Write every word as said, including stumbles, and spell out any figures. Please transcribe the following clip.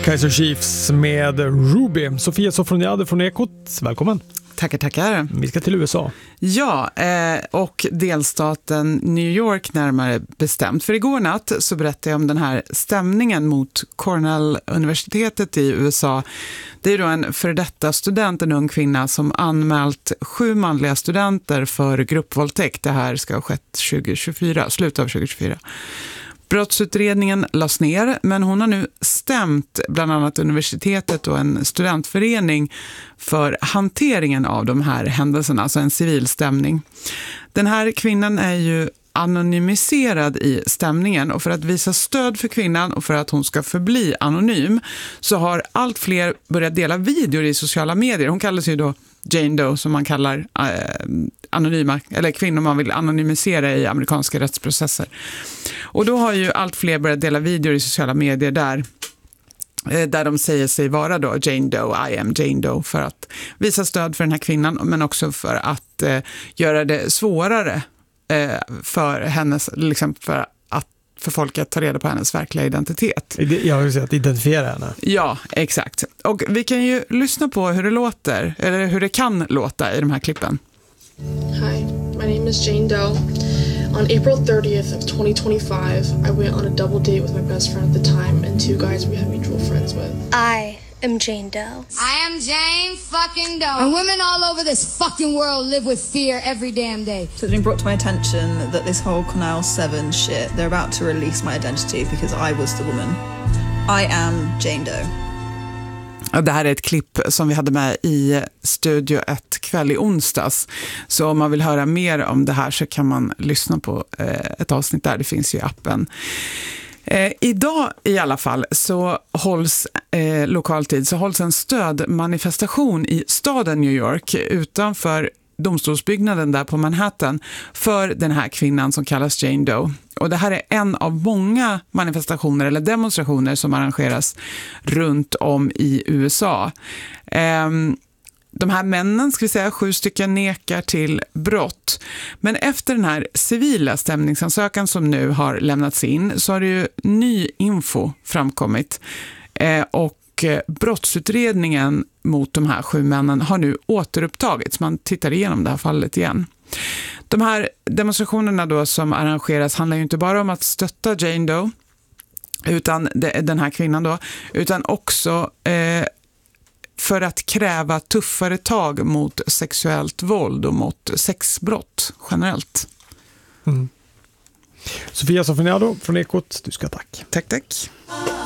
Kaiser Chiefs med Ruby. Sofia Sofroniade från Ekot, välkommen. Tackar, tackar. Vi ska till U S A. Ja, eh, och delstaten New York närmare bestämt. För igår natt så berättade jag om den här stämningen mot Cornell-universitetet i U S A. Det är då en för detta student, en ung kvinna, som anmält sju manliga studenter för gruppvåldtäkt. Det här ska ha skett tjugo tjugofyra, slutet av tjugo tjugofyra. Brottsutredningen lades ner, men hon har nu stämt bland annat universitetet och en studentförening för hanteringen av de här händelserna, alltså en civilstämning. Den här kvinnan är ju anonymiserad i stämningen, och för att visa stöd för kvinnan och för att hon ska förbli anonym så har allt fler börjat dela videor i sociala medier. Hon kallas ju då Jane Doe, som man kallar eh, anonyma, eller kvinnor man vill anonymisera i amerikanska rättsprocesser. Och då har ju allt fler börjat dela videor i sociala medier där eh, där de säger sig vara då Jane Doe, I am Jane Doe, för att visa stöd för den här kvinnan, men också för att eh, göra det svårare eh, för hennes, liksom för att för folk att ta reda på hennes verkliga identitet. Jag vill säga att identifiera henne. Ja, exakt. Och vi kan ju lyssna på hur det låter, eller hur det kan låta i de här klippen. Hi, my name is Jane Doe. On April thirtieth of twenty twenty-five, I went on a double date with my best friend at the time and two guys we have mutual friends with. I am Jane Doe. I am Jane fucking Doe. And women all over this fucking world live with fear every damn day. So it's been brought to my attention that this whole Cornell seven shit, they're about to release my identity because I was the woman. I am Jane Doe. Det här är ett klipp som vi hade med i Studio ett kväll i onsdags. Så om man vill höra mer om det här så kan man lyssna på ett avsnitt där. Det finns ju i appen. Eh, idag i alla fall så hålls eh, lokaltid så hålls en stödmanifestation i staden New York utanför domstolsbyggnaden där på Manhattan för den här kvinnan som kallas Jane Doe. Och det här är en av många manifestationer eller demonstrationer som arrangeras runt om i U S A. Eh, De här männen, ska vi säga, sju stycken nekar till brott. Men efter den här civila stämningsansökan som nu har lämnats in så har det ju ny info framkommit. Eh, och eh, brottsutredningen mot de här sju männen har nu återupptagits. Man tittar igenom det här fallet igen. De här demonstrationerna då som arrangeras handlar ju inte bara om att stötta Jane Doe, utan det, den här kvinnan då, utan också eh, för att kräva tuffare tag mot sexuellt våld och mot sexbrott generellt. Mm. Sofia Sofroniade från Ekot, du ska tack. Tack, tack.